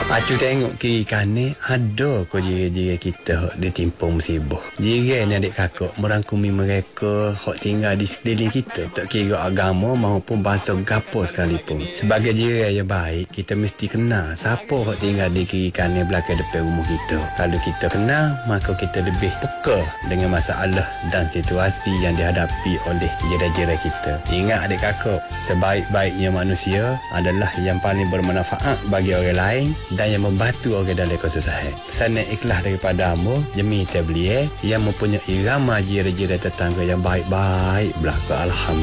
Acu tengok kiri kanan ada ko jiran-jiran kita hok ditimpung musibah. Jiran ni adik kakak merangkumi mereka hok tinggal di sekeliling kita, tak kira agama maupun bangsa gapo sekalipun. Sebagai jiran yang baik, kita mesti kenal siapa hok tinggal di kiri kanan belakang depan rumah kita. Kalau kita kenal, maka kita lebih peka dengan masalah dan situasi yang dihadapi oleh jiran-jiran kita. Ingat adik kakak, sebaik-baiknya manusia adalah yang paling bermanfaat bagi orang lain dan yang membantu orang dalam kesusahan. Sana ikhlas daripada Amo Jemi Tablier yang mempunyai ramai jiran-jiran tetangga yang baik-baik belaka. Alhamdulillah.